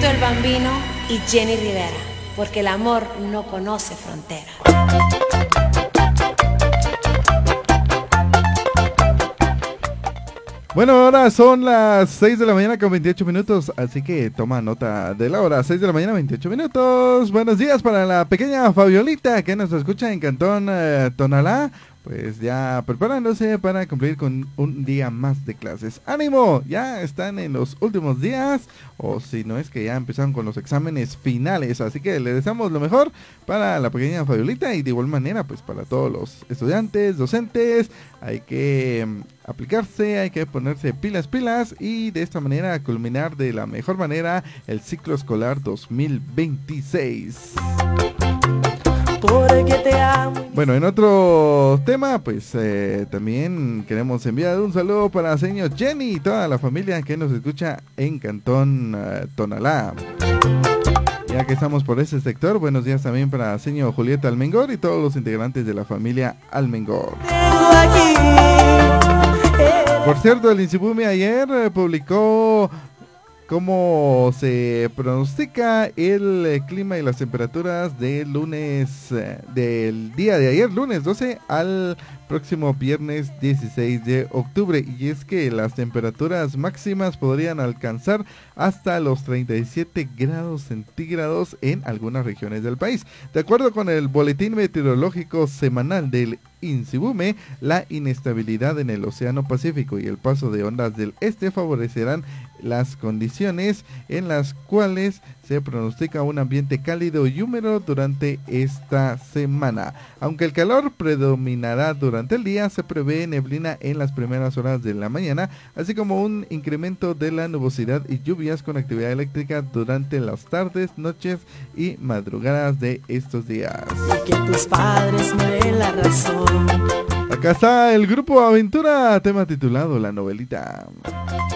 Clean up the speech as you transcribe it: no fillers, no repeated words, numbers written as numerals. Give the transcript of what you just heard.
Tito el Bambino y Jenny Rivera, porque el amor no conoce fronteras. Bueno, ahora son las 6 de la mañana con 28 minutos, así que toma nota de la hora, 6 de la mañana, 28 minutos. Buenos días para la pequeña Fabiolita que nos escucha en Cantón Tonalá. Pues ya preparándose para cumplir con un día más de clases. ¡Ánimo! Ya están en los últimos días, o si no es que ya empezaron con los exámenes finales. Así que le deseamos lo mejor para la pequeña Fabiolita y de igual manera pues para todos los estudiantes, docentes. Hay que aplicarse, hay que ponerse pilas y de esta manera culminar de la mejor manera el ciclo escolar 2026. Porque te amo. Bueno, en otro tema, pues también queremos enviar un saludo para señor Jenny y toda la familia que nos escucha en Cantón Tonalá. Ya que estamos por ese sector, buenos días también para señor Julieta Almengor y todos los integrantes de la familia Almengor. Por cierto, el Insibume ayer publicó cómo se pronostica el clima y las temperaturas del lunes, del día de ayer, lunes 12 al próximo viernes 16 de octubre. Y es que las temperaturas máximas podrían alcanzar hasta los 37 grados centígrados en algunas regiones del país. De acuerdo con el boletín meteorológico semanal del Insibume, la inestabilidad en el Océano Pacífico y el paso de ondas del este favorecerán las condiciones en las cuales se pronostica un ambiente cálido y húmedo durante esta semana. Aunque el calor predominará durante el día, se prevé neblina en las primeras horas de la mañana, así como un incremento de la nubosidad y lluvias con actividad eléctrica durante las tardes, noches y madrugadas de estos días. Y que tus padres me den la razón. Acá está el grupo Aventura, tema titulado La Novelita.